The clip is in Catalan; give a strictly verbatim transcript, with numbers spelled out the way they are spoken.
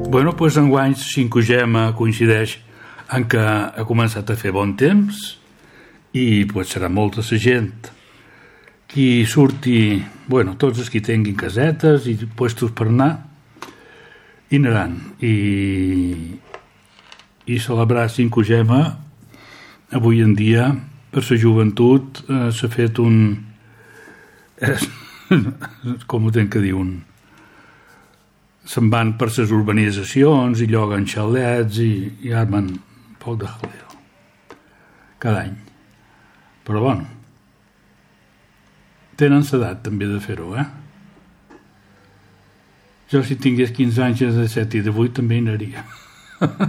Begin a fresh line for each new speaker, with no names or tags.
Bueno, doncs enguany cinco Gema coincideix en que ha començat a fer bon temps i pues, serà molta la gent qui surti, bueno, tots els qui tinguin casetes i puestos per anar i anaran i, i celebrar cinco Gema avui en dia per la joventut eh, s'ha fet un eh, com ho tenc que dir un se'n van per les urbanitzacions i lloguen xalets i, i armen un poc de jaleo cada any. Però bueno, tenen l'edat també de fer-ho, eh? Jo si tingués quinze anys de set i de vuit també hi anaria.